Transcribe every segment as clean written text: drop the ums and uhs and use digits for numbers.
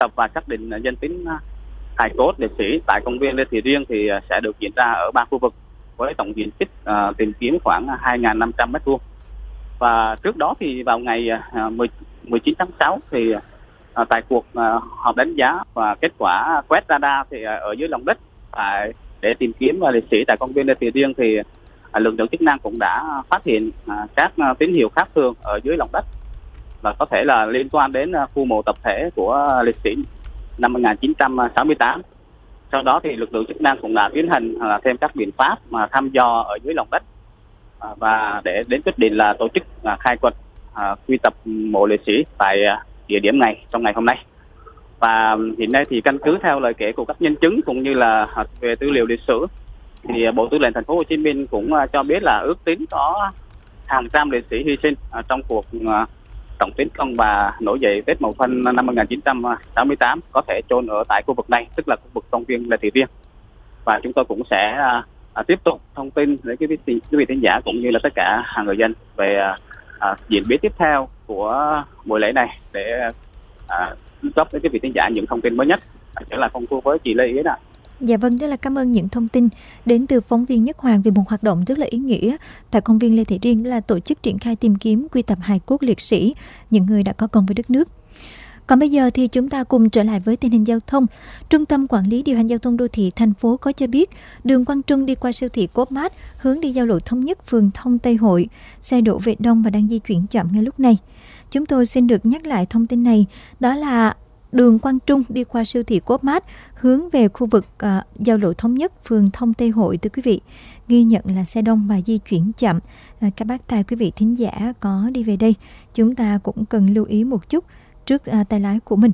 tập và xác định danh tính hài cốt liệt sĩ tại công viên Lê Thị Riêng thì sẽ được diễn ra ở 3 khu vực với tổng diện tích tìm kiếm khoảng 2.500 m2. Và trước đó thì vào ngày 19 tháng 6 thì tại cuộc họp đánh giá và kết quả quét radar thì ở dưới lòng đất để tìm kiếm liệt sĩ tại công viên Lê Thị Riêng thì lực lượng chức năng cũng đã phát hiện các tín hiệu khác thường ở dưới lòng đất và có thể là liên quan đến khu mộ tập thể của liệt sĩ năm 1968. Sau đó thì lực lượng chức năng cũng đã tiến hành thêm các biện pháp mà thăm dò ở dưới lòng đất và để đến quyết định là tổ chức khai quật quy tập mộ liệt sĩ tại địa điểm này trong ngày hôm nay. Và hiện nay thì căn cứ theo lời kể của các nhân chứng cũng như là về tư liệu lịch sử thì Bộ Tư lệnh Thành phố Hồ Chí Minh cũng cho biết là ước tính có hàng trăm liệt sĩ hy sinh trong cuộc tổng tiến công và nổi dậy Tết Mậu Thân năm 1968 có thể chôn ở tại khu vực này, tức là khu vực công viên Lê Thị Riêng. Và chúng tôi cũng sẽ tiếp tục thông tin đến quý vị thính giả cũng như là tất cả người dân về diễn biến tiếp theo của buổi lễ này để cung cấp đến quý vị thính giả những thông tin mới nhất. Trở lại phong phú với chị Lê Yến ạ. Dạ vâng, rất là cảm ơn những thông tin đến từ phóng viên Nhất Hoàng về một hoạt động rất là ý nghĩa tại công viên Lê Thị Riêng, đó là tổ chức triển khai tìm kiếm quy tập hài cốt liệt sĩ, những người đã có công với đất nước. Còn bây giờ thì chúng ta cùng trở lại với tình hình giao thông. Trung tâm Quản lý Điều hành Giao thông Đô thị thành phố có cho biết đường Quang Trung đi qua siêu thị Co.opmart hướng đi giao lộ Thống Nhất, phường Thông Tây Hội, xe đổ về đông và đang di chuyển chậm ngay lúc này. Chúng tôi xin được nhắc lại thông tin này, đó là đường Quang Trung đi qua siêu thị Co.opmart hướng về khu vực giao lộ Thống Nhất, phường Thông Tây Hội, thưa quý vị. Ghi nhận là xe đông và di chuyển chậm. Các bác tài quý vị thính giả có đi về đây, chúng ta cũng cần lưu ý một chút trước tay lái của mình.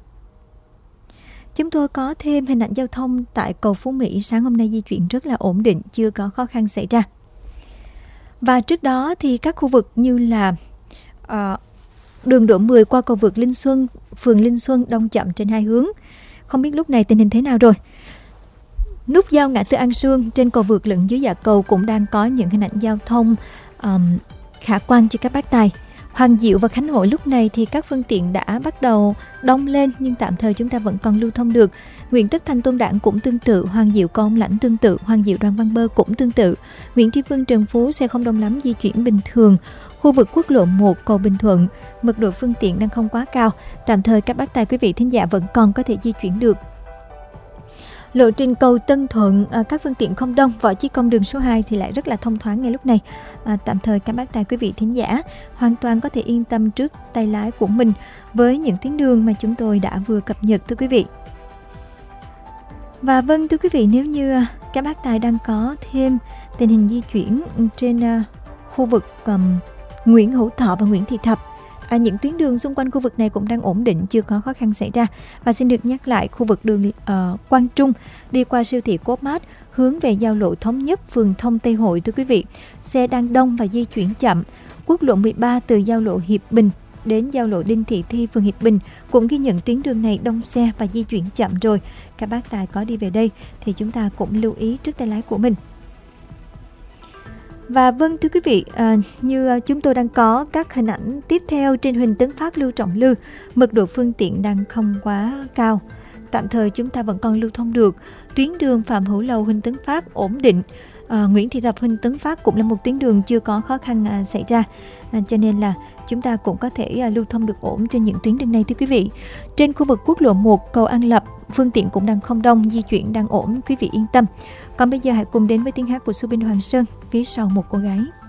Chúng tôi có thêm hình ảnh giao thông tại cầu Phú Mỹ, sáng hôm nay di chuyển rất là ổn định, chưa có khó khăn xảy ra. Và trước đó thì các khu vực như là đường Đỗ 10 qua cầu vượt Linh Xuân, phường Linh Xuân đông chậm trên hai hướng. Không biết lúc này tình hình thế nào rồi. Nút giao ngã tư An Sương trên cầu vượt lẫn dưới dạ cầu cũng đang có những hình ảnh giao thông khả quan cho các bác tài. Hoàng Diệu và Khánh Hội lúc này thì các phương tiện đã bắt đầu đông lên, nhưng tạm thời chúng ta vẫn còn lưu thông được. Nguyễn Tất Thành Tôn Đản cũng tương tự, Hoàng Diệu Con Lãnh tương tự, Hoàng Diệu Đoàn Văn Bơ cũng tương tự. Nguyễn Tri Phương Trần Phú xe không đông lắm, di chuyển bình thường. Khu vực quốc lộ 1 cầu Bình Thuận, mật độ phương tiện đang không quá cao. Tạm thời các bác tài quý vị thính giả vẫn còn có thể di chuyển được. Lộ trình cầu Tân Thuận, các phương tiện không đông. Võ Chí Công đường số 2 thì lại rất là thông thoáng ngay lúc này. Tạm thời các bác tài quý vị thính giả hoàn toàn có thể yên tâm trước tay lái của mình với những tuyến đường mà chúng tôi đã vừa cập nhật, thưa quý vị. Và vâng, thưa quý vị, nếu như các bác tài đang có thêm tình hình di chuyển trên khu vực Nguyễn Hữu Thọ và Nguyễn Thị Thập, những tuyến đường xung quanh khu vực này cũng đang ổn định, chưa có khó khăn xảy ra. Và xin được nhắc lại khu vực đường Quang Trung đi qua siêu thị Co.opmart hướng về giao lộ Thống Nhất, phường Thông Tây Hội, thưa quý vị. Xe đang đông và di chuyển chậm. Quốc lộ 13 từ giao lộ Hiệp Bình đến giao lộ Đinh Thị Thi, phường Hiệp Bình cũng ghi nhận tuyến đường này đông xe và di chuyển chậm rồi. Các bác tài có đi về đây thì chúng ta cũng lưu ý trước tay lái của mình. Và vâng, thưa quý vị, như chúng tôi đang có các hình ảnh tiếp theo trên Huỳnh Tấn Phát, Lưu Trọng Lư, mật độ phương tiện đang không quá cao. Tạm thời chúng ta vẫn còn lưu thông được. Tuyến đường Phạm Hữu Lầu, Huỳnh Tấn Phát ổn định. Nguyễn Thị Thập, Huỳnh Tấn Phát cũng là một tuyến đường chưa có khó khăn xảy ra. Cho nên là chúng ta cũng có thể lưu thông được ổn trên những tuyến đường này, thưa quý vị. Trên khu vực quốc lộ 1 cầu An Lập, phương tiện cũng đang không đông, di chuyển đang ổn, quý vị yên tâm. Còn bây giờ hãy cùng đến với tiếng hát của Subin Hoàng Sơn, Phía Sau Một Cô Gái.